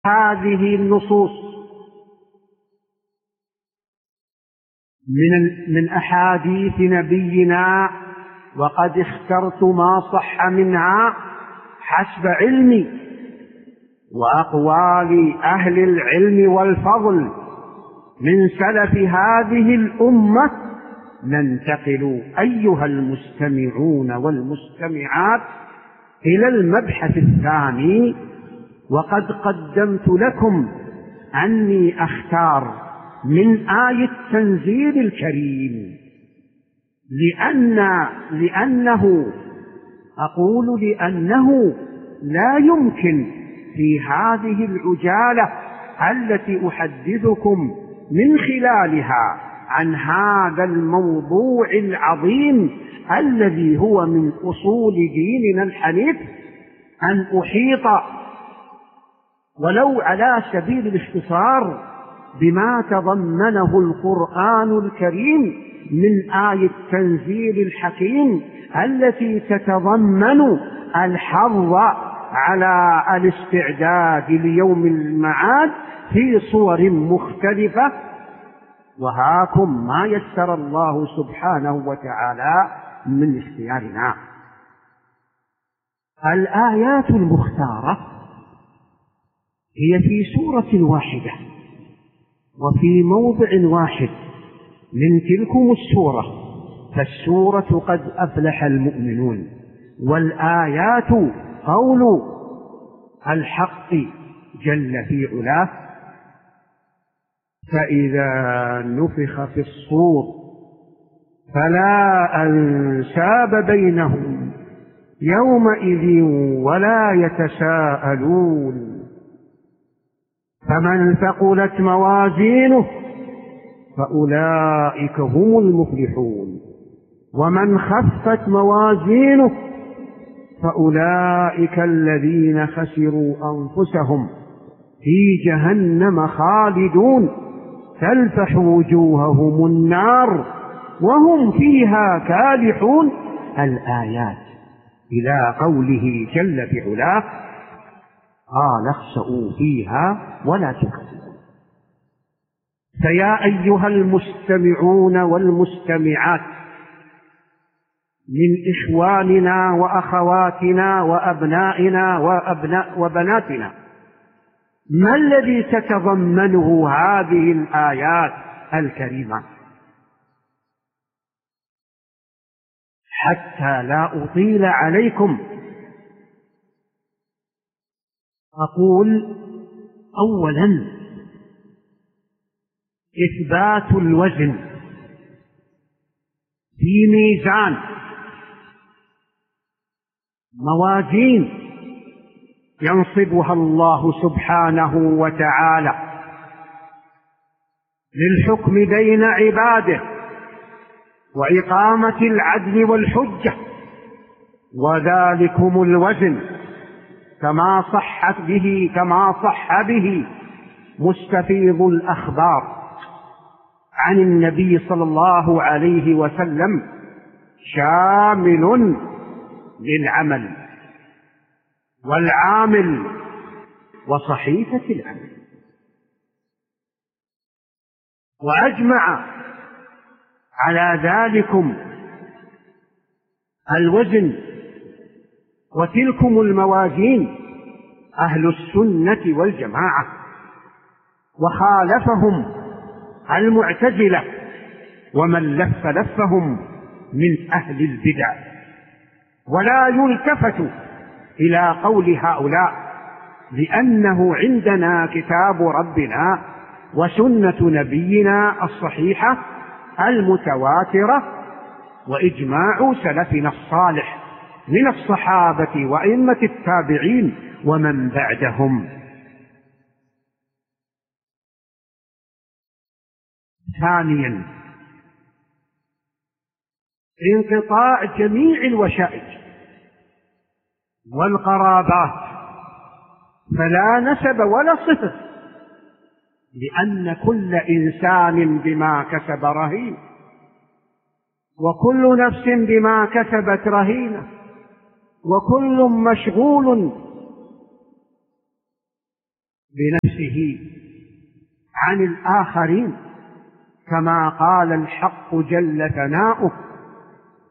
هذه النصوص من أحاديث نبينا، وقد اخترت ما صح منها حسب علمي وأقوال أهل العلم والفضل من سلف هذه الأمة. ننتقل أيها المستمعون والمستمعات إلى المبحث الثاني، وقد قدمت لكم أني أختار من آية التنزيل الكريم لأنه لا يمكن في هذه العجالة التي أحدثكم من خلالها عن هذا الموضوع العظيم الذي هو من أصول ديننا الحنيف أن أحيط ولو على سبيل الاختصار بما تضمنه القرآن الكريم من آية التنزيل الحكيم التي تتضمن الحظ على الاستعداد ليوم المعاد في صور مختلفة. وهاكم ما يسر الله سبحانه وتعالى من اختيارنا. الآيات المختارة هي في سورة واحدة وفي موضع واحد من تلكم السورة، فالسورة قد أفلح المؤمنون، والآيات قول الحق جل في علاه: فإذا نفخ في الصور فلا أنساب بينهم يومئذ ولا يتساءلون، فمن ثقلت موازينه فأولئك هم المفلحون، ومن خفت موازينه فأولئك الذين خسروا أنفسهم في جهنم خالدون تلفح وجوههم النار وهم فيها كالحون. الآيات إلى قوله جل في علاه: قال اخسئوا فيها ولا تكذبون. فيا أيها المستمعون والمستمعات من إخواننا وأخواتنا وأبنائنا وبناتنا، ما الذي تتضمنه هذه الآيات الكريمة؟ حتى لا أطيل عليكم أقول: أولا إثبات الوزن في ميزان موازين ينصبها الله سبحانه وتعالى للحكم بين عباده وإقامة العدل والحجة، وذلكم الوزن كما صح به مستفيض الأخبار عن النبي صلى الله عليه وسلم، شامل للعمل والعامل وصحيفة العمل. وأجمع على ذلكم الوزن وتلكم الموازين أهل السنة والجماعة، وخالفهم المعتزلة ومن لفهم من أهل البدع. ولا يلتفت إلى قول هؤلاء، لأنه عندنا كتاب ربنا وسنة نبينا الصحيحة المتواترة وإجماع سلفنا الصالح من الصحابة وأئمة التابعين ومن بعدهم. ثانيا انقطاع جميع الوشائج والقرابات، فلا نسب ولا صفة، لأن كل إنسان بما كسب رهين، وكل نفس بما كسبت رهينة، وكل مشغول بنفسه عن الآخرين، كما قال الحق جل ثناؤه: